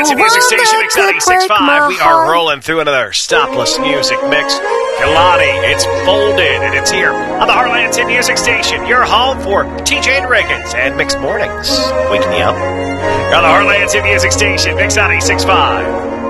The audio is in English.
Heartlands Music Station, Mix 96.5. We are rolling through another stopless music mix. Kalani, it's folded, and it's here on the Heartlands Music Station. Your home for TJ and Riggins and Mix Mornings. Waking you up. You're on the Heartlands Music Station, Mix 96.5.